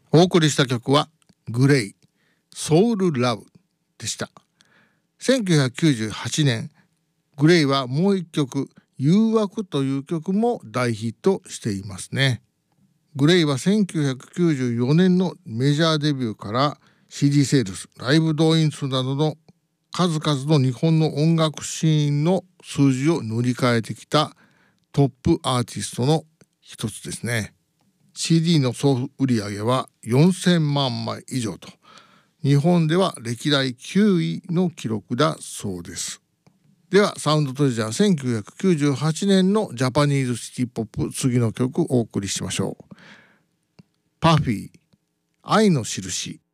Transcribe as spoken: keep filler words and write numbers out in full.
お送りした曲はグレイソウルラブでした。せんきゅうひゃくきゅうじゅうはちねん、グレイはもう一曲誘惑という曲も大ヒットしていますね。グレイはせんきゅうひゃくきゅうじゅうよねんのメジャーデビューから シーディー セールス、ライブ動員数などの数々の日本の音楽シーンの数字を塗り替えてきたトップアーティストの一つですね。シーディー の総売上はよんせんまんまい以上と、日本では歴代きゅういの記録だそうです。ではサウンドトレジャーせんきゅうひゃくきゅうじゅうはちねんのジャパニーズシティポップ、次の曲お送りしましょう。パフィー、愛のしるし。